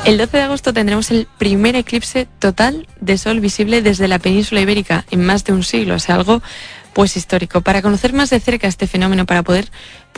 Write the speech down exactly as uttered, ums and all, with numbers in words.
El doce de agosto tendremos el primer eclipse total de sol visible desde la península ibérica en más de un siglo, o sea, algo pues histórico. Para conocer más de cerca este fenómeno, para poder